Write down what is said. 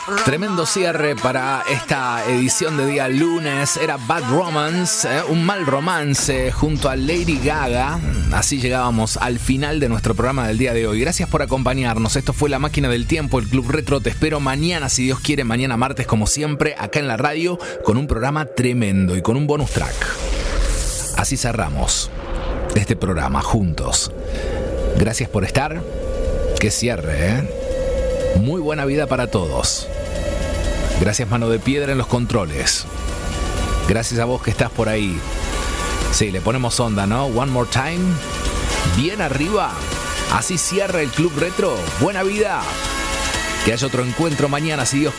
Tremendo cierre para esta edición de día lunes. Era Bad Romance, un mal romance junto a Lady Gaga. Así llegábamos al final de nuestro programa del día de hoy. Gracias por acompañarnos. Esto fue La Máquina del Tiempo, el Club Retro. Te espero mañana, si Dios quiere, mañana martes, como siempre, acá en la radio, con un programa tremendo y con un bonus track. Así cerramos este programa juntos. Gracias por estar. Que cierre, ¿eh? Muy buena vida para todos. Gracias, Mano de Piedra en los controles. Gracias a vos que estás por ahí. Sí, le ponemos onda, ¿no? One more time. Bien arriba. Así cierra el Club Retro. Buena vida. Que haya otro encuentro mañana, si Dios